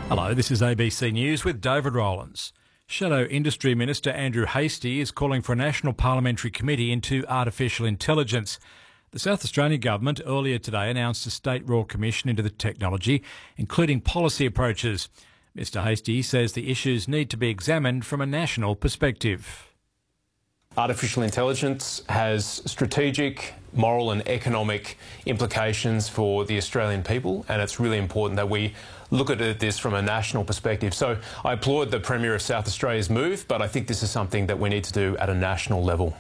Hello, this is ABC News with David Rowlands. Shadow Industry Minister Andrew Hastie is calling for a national parliamentary committee into artificial intelligence. The South Australian Government earlier today announced a state royal commission into the technology, including policy approaches. Mr Hastie says the issues need to be examined from a national perspective. Artificial intelligence has strategic, moral and economic implications for the Australian people, and it's really important that we look at this from a national perspective. So I applaud the Premier of South Australia's move, but I think this is something that we need to do at a national level.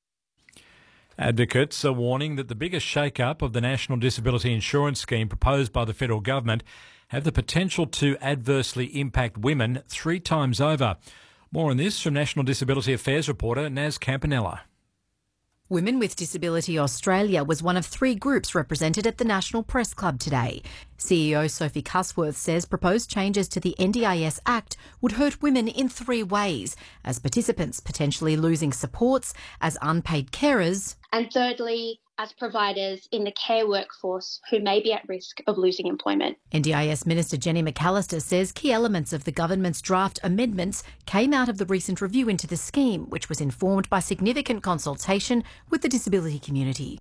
Advocates are warning that the biggest shake-up of the National Disability Insurance Scheme proposed by the federal government have the potential to adversely impact women 3 times over. More on this from National Disability Affairs reporter Naz Campanella. Women with Disability Australia was one of 3 groups represented at the National Press Club today. CEO Sophie Cusworth says proposed changes to the NDIS Act would hurt women in 3 ways, as participants potentially losing supports, as unpaid carers, and thirdly, as providers in the care workforce who may be at risk of losing employment. NDIS Minister Jenny McAllister says key elements of the government's draft amendments came out of the recent review into the scheme, which was informed by significant consultation with the disability community.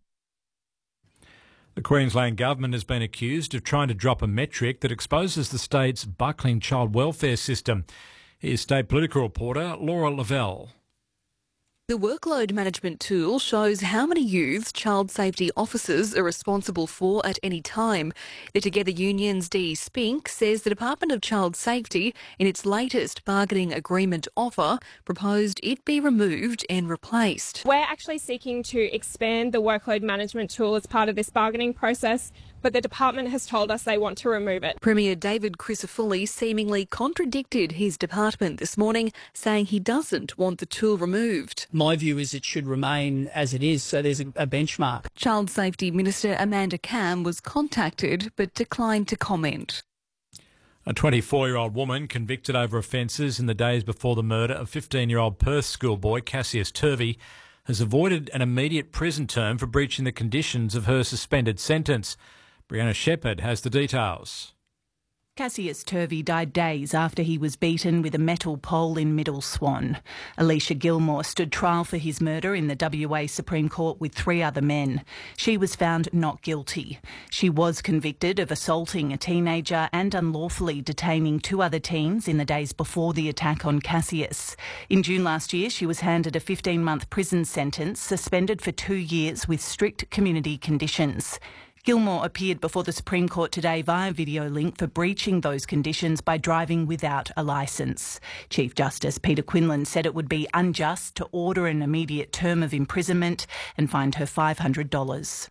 The Queensland Government has been accused of trying to drop a metric that exposes the state's buckling child welfare system. Here's state political reporter Laura Lavelle. The workload management tool shows how many youths child safety officers are responsible for at any time. The Together Union's Dee Spink says the Department of Child Safety, in its latest bargaining agreement offer, proposed it be removed and replaced. We're actually seeking to expand the workload management tool as part of this bargaining process, but the department has told us they want to remove it. Premier David Crisafulli seemingly contradicted his department this morning, saying he doesn't want the tool removed. My view is it should remain as it is, so there's a benchmark. Child Safety Minister Amanda Cam was contacted but declined to comment. A 24-year-old woman convicted over offences in the days before the murder of 15-year-old Perth schoolboy Cassius Turvey has avoided an immediate prison term for breaching the conditions of her suspended sentence. Brianna Shepherd has the details. Cassius Turvey died days after he was beaten with a metal pole in Middle Swan. Alicia Gilmore stood trial for his murder in the WA Supreme Court with 3 other men. She was found not guilty. She was convicted of assaulting a teenager and unlawfully detaining 2 other teens in the days before the attack on Cassius. In June last year, she was handed a 15-month prison sentence, suspended for 2 years with strict community conditions. Gilmore appeared before the Supreme Court today via video link for breaching those conditions by driving without a licence. Chief Justice Peter Quinlan said it would be unjust to order an immediate term of imprisonment and fined her $500.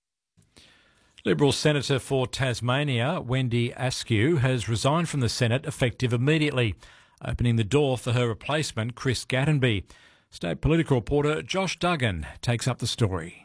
Liberal Senator for Tasmania, Wendy Askew, has resigned from the Senate effective immediately, opening the door for her replacement, Chris Gattenby. State political reporter Josh Duggan takes up the story.